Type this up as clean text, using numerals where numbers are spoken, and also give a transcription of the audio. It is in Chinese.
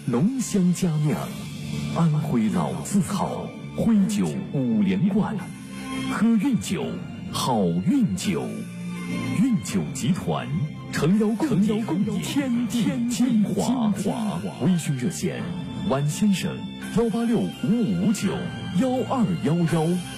浓香佳酿，安徽老字号，徽酒5连冠。喝韵酒，好运酒。韵酒集团诚邀共你天地精华。微醺热线：晚先生18655591211。